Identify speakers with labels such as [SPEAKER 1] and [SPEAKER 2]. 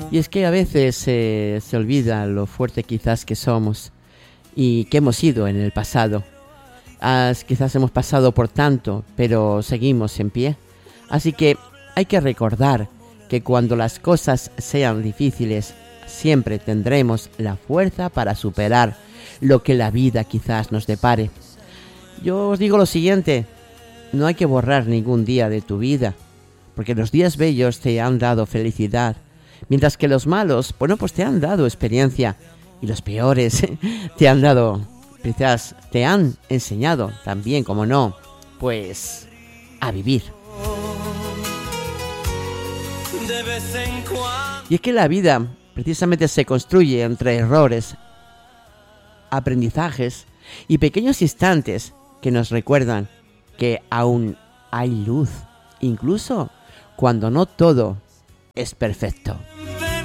[SPEAKER 1] Y es que a veces se olvida lo fuerte quizás que somos y que hemos sido en el pasado. Quizás hemos pasado por tanto, pero seguimos en pie. Así que hay que recordar que cuando las cosas sean difíciles, siempre tendremos la fuerza para superar lo que la vida quizás nos depare. Yo os digo lo siguiente, no hay que borrar ningún día de tu vida, porque los días bellos te han dado felicidad, mientras que los malos, bueno, pues te han dado experiencia, y los peores te han dado, quizás te han enseñado también, como no, pues a vivir. Y es que la vida precisamente se construye entre errores, aprendizajes y pequeños instantes que nos recuerdan que aún hay luz, incluso cuando no todo es perfecto.